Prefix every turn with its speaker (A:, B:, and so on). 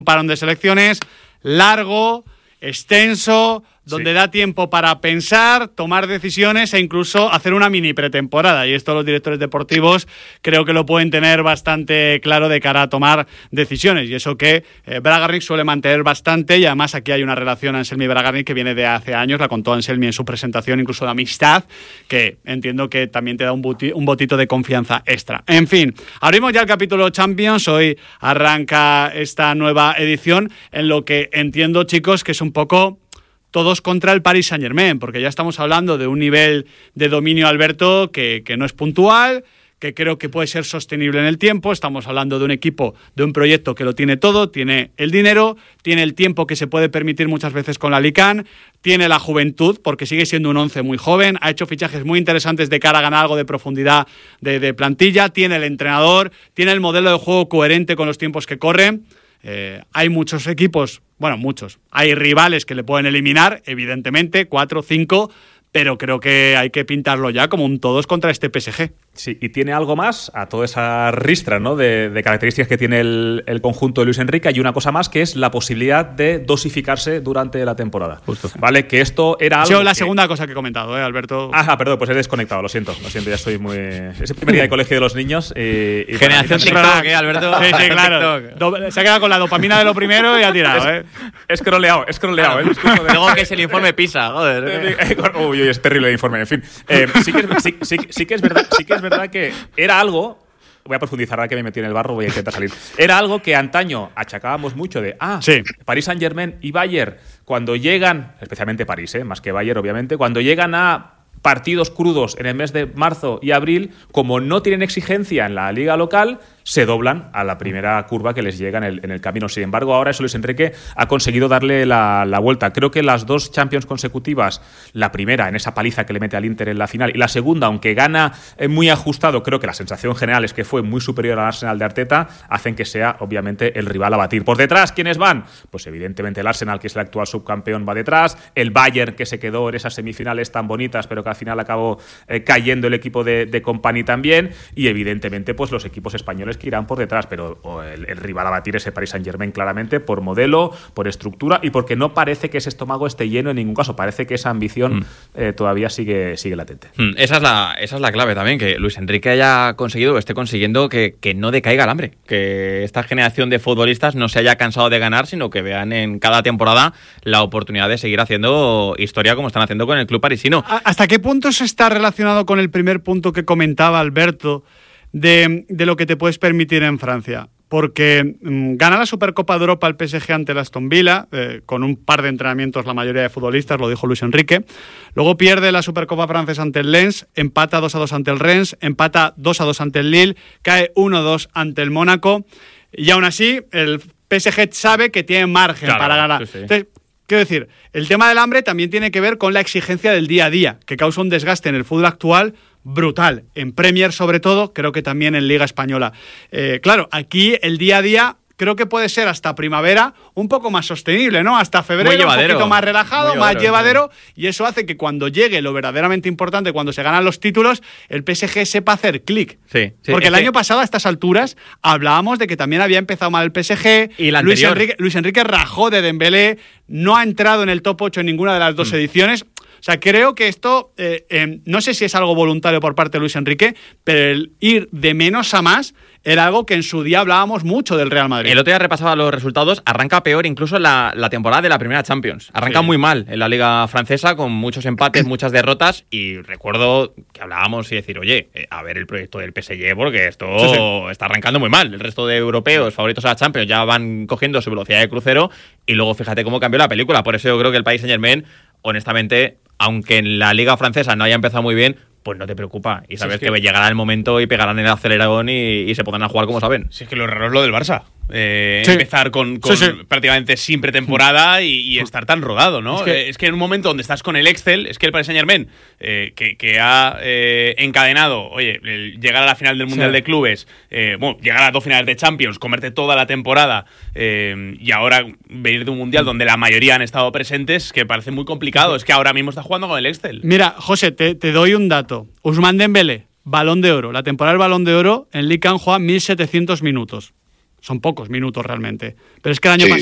A: parón de selecciones largo, extenso, donde da tiempo para pensar, tomar decisiones e incluso hacer una mini pretemporada. Y esto los directores deportivos creo que lo pueden tener bastante claro de cara a tomar decisiones. Y eso que Bragarnik suele mantener bastante, y además aquí hay una relación Anselmi-Bragarnik que viene de hace años, la contó Anselmi en su presentación, incluso de amistad, que entiendo que también te da un botito de confianza extra. En fin, abrimos ya el capítulo Champions. Hoy arranca esta nueva edición en lo que entiendo, chicos, que es un poco todos contra el Paris Saint-Germain, porque ya estamos hablando de un nivel de dominio, Alberto, que no es puntual, que creo que puede ser sostenible en el tiempo. Estamos hablando de un equipo, de un proyecto que lo tiene todo, tiene el dinero, tiene el tiempo que se puede permitir muchas veces con la Lican, tiene la juventud, porque sigue siendo un 11 muy joven, ha hecho fichajes muy interesantes de cara a ganar algo de profundidad de plantilla, tiene el entrenador, tiene el modelo de juego coherente con los tiempos que corren. Hay muchos equipos, bueno, muchos. Hay rivales que le pueden eliminar, evidentemente, 4, 5, pero creo que hay que pintarlo ya como un todos contra este PSG.
B: Sí, y tiene algo más a toda esa ristra, ¿no?, de características que tiene el conjunto de Luis Enrique. Hay una cosa más, que es la posibilidad de dosificarse durante la temporada.
A: Justo.
B: Vale, que esto era algo.
A: Sí, la segunda cosa que he comentado, Alberto.
B: Perdón, pues he desconectado, lo siento, ya estoy muy. Es el primer día de colegio de los niños. Y
C: Generación TikTok, Alberto.
A: Sí, claro. Se ha quedado con la dopamina de lo primero y ha tirado,
B: He scrolleado,
C: Luego que es el informe PISA, joder.
B: Uy, es terrible el informe, en fin. Sí que es verdad que era algo. Voy a profundizar, ahora que me metí en el barro, voy a intentar salir. Era algo que antaño achacábamos mucho de sí. Paris Saint-Germain y Bayern, cuando llegan, especialmente París, más que Bayern, obviamente, cuando llegan a partidos crudos en el mes de marzo y abril, como no tienen exigencia en la liga local, se doblan a la primera curva que les llega en el camino. Sin embargo, ahora eso Luis Enrique ha conseguido darle la vuelta. Creo que las 2 Champions consecutivas, la primera en esa paliza que le mete al Inter en la final, y la segunda, aunque gana muy ajustado, creo que la sensación general es que fue muy superior al Arsenal de Arteta, hacen que sea obviamente el rival a batir. Por detrás, ¿quiénes van? Pues evidentemente el Arsenal, que es el actual subcampeón, va detrás, el Bayern, que se quedó en esas semifinales tan bonitas, pero que al final acabó cayendo el equipo de Kompany también, y evidentemente pues los equipos españoles que irán por detrás, pero el rival a batir es el Paris Saint-Germain, claramente, por modelo, por estructura, y porque no parece que ese estómago esté lleno en ningún caso. Parece que esa ambición todavía sigue latente.
C: Esa es la clave también, que Luis Enrique haya conseguido o esté consiguiendo que no decaiga el hambre, que esta generación de futbolistas no se haya cansado de ganar, sino que vean en cada temporada la oportunidad de seguir haciendo historia como están haciendo con el club parisino.
A: ¿Hasta qué punto se está relacionado con el primer punto que comentaba Alberto de lo que te puedes permitir en Francia? Porque gana la Supercopa de Europa el PSG ante el Aston Villa, con un par de entrenamientos la mayoría de futbolistas, lo dijo Luis Enrique. Luego pierde la Supercopa francesa ante el Lens, empata 2-2 ante el Rennes, empata 2-2 ante el Lille, cae 1-2 ante el Mónaco, y aún así el PSG sabe que tiene margen para ganar. Sí. Entonces, quiero decir, el tema del hambre también tiene que ver con la exigencia del día a día, que causa un desgaste en el fútbol actual brutal. En Premier, sobre todo, creo que también en Liga Española. Claro, aquí el día a día creo que puede ser hasta primavera un poco más sostenible, ¿no? Hasta febrero un poquito más relajado, más llevadero, y eso hace que cuando llegue lo verdaderamente importante, cuando se ganan los títulos, el PSG sepa hacer clic.
C: Sí,
A: porque el año pasado a estas alturas hablábamos de que también había empezado mal el PSG,
C: y
A: Luis Enrique rajó de Dembélé, no ha entrado en el top 8 en ninguna de las 2 ediciones. O sea, creo que esto, no sé si es algo voluntario por parte de Luis Enrique, pero el ir de menos a más era algo que en su día hablábamos mucho del Real Madrid.
C: El otro día repasaba los resultados, arranca peor incluso la temporada de la primera Champions. Arranca muy mal en la Liga Francesa, con muchos empates, muchas derrotas, y recuerdo que hablábamos y decir, oye, a ver el proyecto del PSG, porque esto está arrancando muy mal. El resto de europeos favoritos a la Champions ya van cogiendo su velocidad de crucero, y luego fíjate cómo cambió la película. Por eso yo creo que el Paris Saint-Germain, honestamente, aunque en la Liga Francesa no haya empezado muy bien, pues no te preocupa. Y sabes que llegará el momento y pegarán el acelerón y se podrán a jugar como saben.
D: Si es que lo raro es lo del Barça. Empezar con prácticamente sin pretemporada y estar tan rodado, ¿no? Es que en un momento donde estás con el Excel, es que el Paris Saint-Germain, que ha encadenado, llegar a la final del Mundial de Clubes, llegar a 2 finales de Champions, comerte toda la temporada, y ahora venir de un Mundial donde la mayoría han estado presentes, que parece muy complicado. Es que ahora mismo está jugando con el Excel.
A: Mira, José, te doy un dato. Ousmane Dembélé, Balón de Oro. La temporada del Balón de Oro en Ligue 1 juega 1.700 minutos. Son pocos minutos realmente. Pero es que el año